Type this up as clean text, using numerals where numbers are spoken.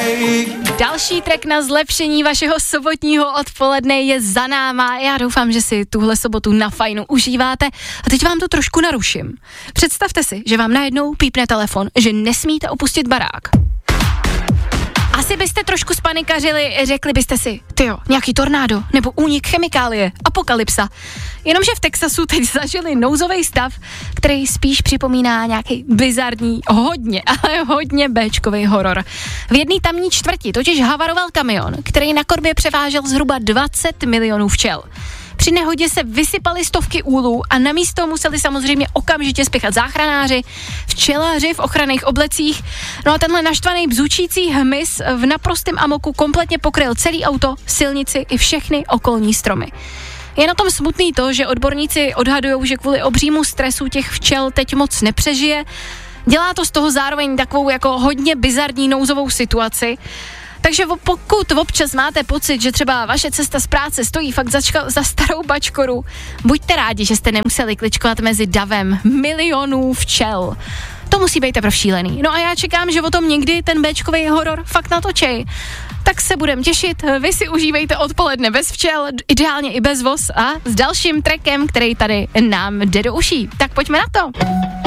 Další track na zlepšení vašeho sobotního odpoledne je za náma. Já doufám, že si tuhle sobotu na fajnu užíváte. A teď vám to trošku naruším. Představte si, že vám najednou pípne telefon, že nesmíte opustit barák. Asi byste trošku spanikařili, řekli byste si, tyjo, nějaký tornádo, nebo únik chemikálie, apokalypsa. Jenomže v Texasu teď zažili nouzový stav, který spíš připomíná nějaký bizarní, hodně béčkový horor. V jedné tamní čtvrti totiž havaroval kamion, který na korbě převážel zhruba 20 milionů včel. Při nehodě se vysypaly stovky úlů a na místo museli samozřejmě okamžitě spěchat záchranáři, včelaři v ochranných oblecích. No a tenhle naštvaný bzučící hmyz v naprostém amoku kompletně pokryl celý auto, silnici i všechny okolní stromy. Je na tom smutný to, že odborníci odhadujou, že kvůli obřímu stresu těch včel teď moc nepřežije. Dělá to z toho zároveň takovou jako hodně bizarní nouzovou situaci. Takže pokud občas máte pocit, že třeba vaše cesta z práce stojí fakt za starou bačkoru, buďte rádi, že jste nemuseli kličkovat mezi davem milionů včel. To musí být teprve šílený. No a já čekám, že o tom někdy ten béčkový horor fakt natočej. Tak se budem těšit, vy si užívejte odpoledne bez včel, ideálně i bez voz a s dalším trackem, který tady nám jde do uší. Tak pojďme na to.